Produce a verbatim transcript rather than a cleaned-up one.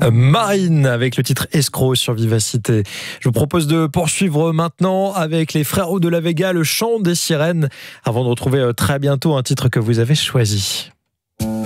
Marine avec le titre Escroc sur Vivacité. Je vous propose de poursuivre maintenant avec les Frérots de la Vega, le chant des sirènes, avant de retrouver très bientôt un titre que vous avez choisi.